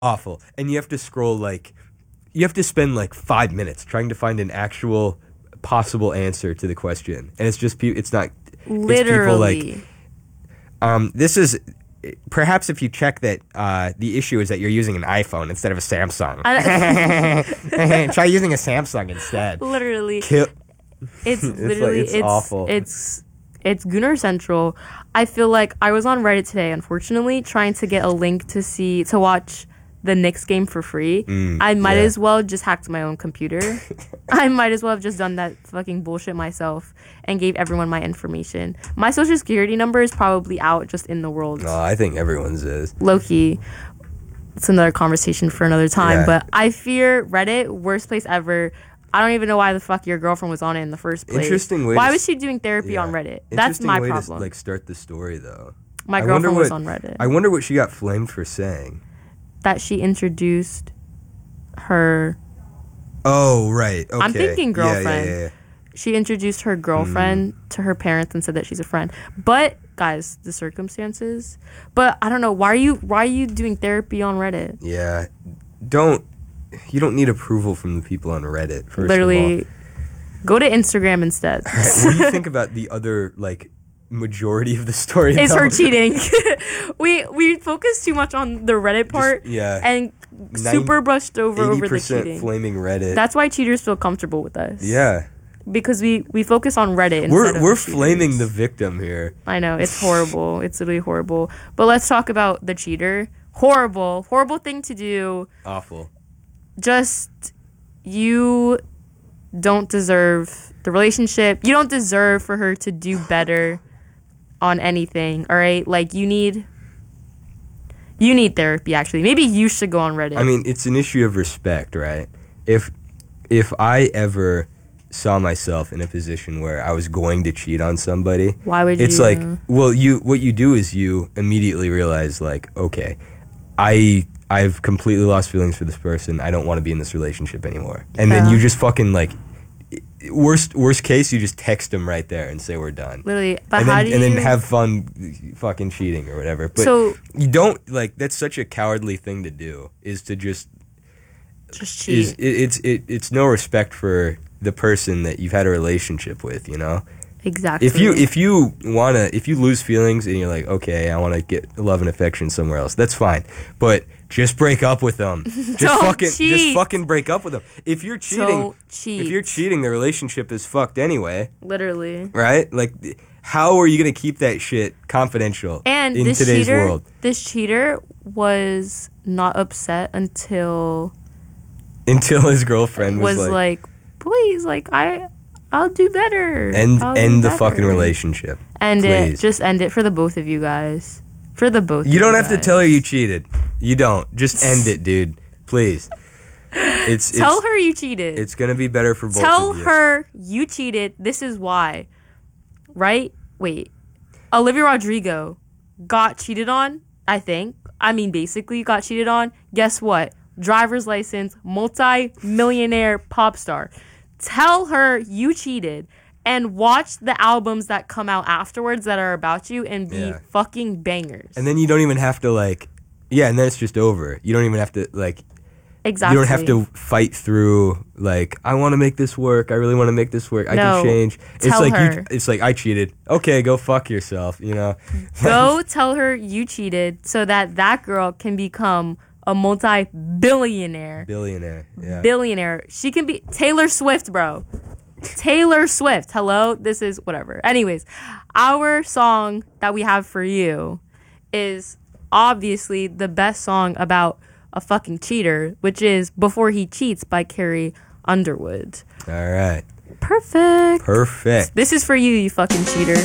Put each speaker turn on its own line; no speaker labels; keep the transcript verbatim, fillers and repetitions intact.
awful. And you have to scroll like, you have to spend like five minutes trying to find an actual possible answer to the question. And it's just, pe- it's not,
Literally.
It's people like, um, this is, perhaps if you check that uh, the issue is that you're using an iPhone instead of a Samsung. Try using a Samsung instead.
Literally.
Kill-
It's
It's
literally,
like- it's
it's,
awful.
It's, it's Gooner Central. I feel like I was on Reddit today, unfortunately, trying to get a link to see, to watch the Knicks game for free.
Mm,
I might
yeah.
as well just hacked my own computer. I might as well have just done that fucking bullshit myself and gave everyone my information. My social security number is probably out just in the world.
No, I think everyone's is.
Low-key. It's another conversation for another time.
Yeah.
But I fear Reddit, worst place ever. I don't even know why the fuck your girlfriend was on it in the first place.
Interesting way
Why
to
was
s-
she doing therapy
Yeah.
on Reddit? That's
Interesting
my
way
problem.
To, like start the story though.
My
I wonder
girlfriend was
what-
on Reddit.
I wonder what she got flamed for saying.
That she introduced her.
Oh right. Okay.
I'm thinking
Yeah,
girlfriend.
Yeah, yeah, yeah.
She introduced her girlfriend
Mm.
to her parents and said that she's a friend. But guys, the circumstances. But I don't know. Why are you why are you doing therapy on Reddit?
Yeah. Don't. You don't need approval from the people on Reddit. First
Literally,
of all.
go to Instagram instead.
What do you think about the other like majority of the story?
Is
though?
her cheating? we we focus too much on the Reddit part.
Just- yeah.
And super brushed over over the cheating.
flaming Reddit.
That's why cheaters feel comfortable with us.
yeah.
Because we, we focus on Reddit instead
We're
of
we're
the cheaters.
flaming the victim here.
I know, it's horrible. It's literally horrible. But let's talk about the cheater. Horrible. Horrible thing to do.
Awful.
Just, you don't deserve the relationship. You don't deserve for her to do better on anything, all right? Like, you need... You need therapy, actually. Maybe you should go on Reddit.
I mean, it's an issue of respect, right? If if I ever saw myself in a position where I was going to cheat on somebody,
Why would
it's
you?
like, well, you what you do is you immediately realize, like, okay, I I've completely lost feelings for this person. I don't want to be in this relationship anymore. And then
Yeah.
you just fucking like, worst worst case, you just text them right there and say we're done.
Literally. But
and
how
then,
do
and
you...
then have fun fucking cheating or whatever. But
So-
you don't, like, that's such a cowardly thing to do, is to just,
Just cheat.
is it, it's it, it's no respect for the person that you've had a relationship with, you know?
Exactly.
If you if you want to, if you lose feelings and you're like, okay, I want to get love and affection somewhere else, that's fine. But just break up with them. Just
Don't
fucking just
cheat.
fucking break up with them. If you're cheating,
Don't cheat.
if you're cheating, the relationship is fucked anyway.
Literally.
Right? Like, how are you gonna keep that shit confidential
And
in
this
today's
cheater,
world?
this cheater was not upset until
Until his girlfriend was,
was
like,
like, please, like I, I'll do better.
end
I'll do
end the
better."
fucking relationship.
End
please.
it. Just end it for the both of you guys. For the both.
You
of
don't
you
have to
guys.
tell her you cheated. You don't. Just end it, dude. Please. It's
Tell
it's,
her you cheated.
It's gonna be better for both
Tell
of you.
her you cheated. This is why. Right? Wait. Olivia Rodrigo got cheated on, I think. I mean, basically got cheated on. Guess what? Driver's license, multi-millionaire pop star. Tell her you cheated and watch the albums that come out afterwards that are about you and be
Yeah.
fucking bangers.
And then you don't even have to, like, yeah, and then it's just over. You don't even have to, like,
exactly.
you don't have to fight through, like, I want to make this work. I really want to make this work. I
No.
can change. It's
Tell
like
her.
you it's like I cheated. Okay, go fuck yourself, you know.
Go tell her you cheated so that that girl can become a multi-billionaire.
Billionaire. Yeah.
Billionaire. She can be Taylor Swift, bro. Taylor Swift. Hello? This is whatever. Anyways, our song that we have for you is obviously the best song about a fucking cheater, which is Before He Cheats by Carrie Underwood.
All right.
Perfect.
Perfect.
This is for you, you fucking cheater.